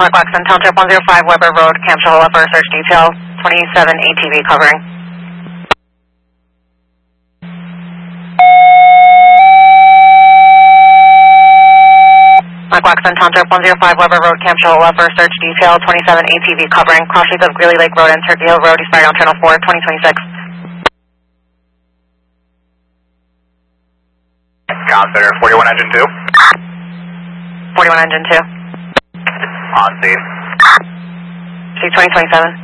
Waxman, Township 105 Weber Road, Camp Cholola for a search detail, 27 ATV covering. Waxman, Township 105 Weber Road, Camp Cholola for a search detail, 27 ATV covering, cross streets of Greeley Lake Road and Turkey Hill Road, eastbound on Channel 4, 2026. Consider 41 engine 2. 41 engine 2. On scene. C 2027.